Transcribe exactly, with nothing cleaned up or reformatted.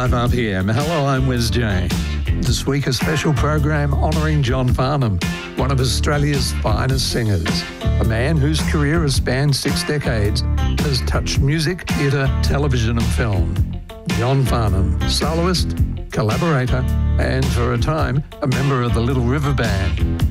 five R P M. Hello, I'm Wes J. This week a special program honouring John Farnham, one of Australia's finest singers, a man whose career has spanned six decades, has touched music, theatre, television and film. John Farnham, soloist, collaborator, and for a time, a member of the Little River Band.